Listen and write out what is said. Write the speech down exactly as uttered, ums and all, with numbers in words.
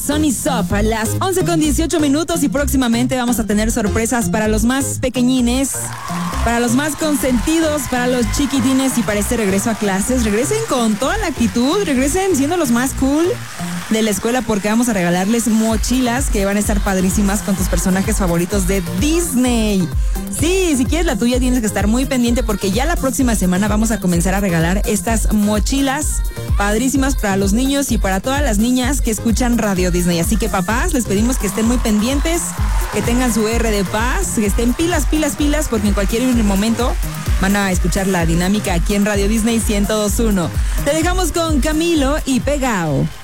Sunny Sop a las once con dieciocho minutos y próximamente vamos a tener sorpresas para los más pequeñines, para los más consentidos, para los chiquitines y para este regreso a clases. Regresen con toda la actitud, regresen siendo los más cool de la escuela porque vamos a regalarles mochilas que van a estar padrísimas con tus personajes favoritos de Disney. Sí, si quieres la tuya tienes que estar muy pendiente porque ya la próxima semana vamos a comenzar a regalar estas mochilas padrísimas para los niños y para todas las niñas que escuchan Radio Disney. Así que papás, les pedimos que estén muy pendientes, que tengan su R de paz, que estén pilas, pilas, pilas porque en cualquier momento van a escuchar la dinámica aquí en Radio Disney ciento dos punto uno. Te dejamos con Camilo y Pegao.